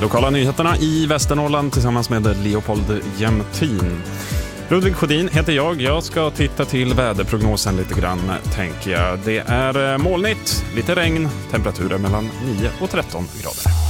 Lokala nyheterna i Västernorrland tillsammans med Leopold Jämtin. Ludvig Sjödin heter jag. Jag ska titta till väderprognosen lite grann, tänker jag. Det är molnigt, lite regn, temperaturer mellan 9 och 13 grader.